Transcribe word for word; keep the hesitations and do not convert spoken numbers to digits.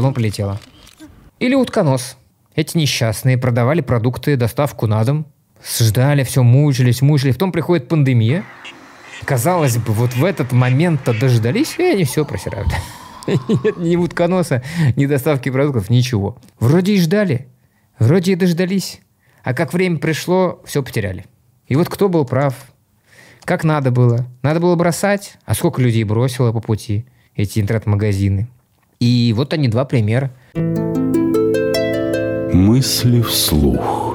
давно полетела. Или утконос. Эти несчастные продавали продукты, доставку на дом. Ждали, все, мучились, мучились. Потом приходит пандемия. Казалось бы, вот в этот момент-то дождались, и они все просирают. Нет ни утконоса, ни доставки продуктов, ничего. Вроде и ждали, вроде и дождались. А как время пришло, все потеряли. И вот кто был прав? Как надо было? Надо было бросать? А сколько людей бросило по пути эти интернет-магазины? И вот они, два примера. Мысли вслух.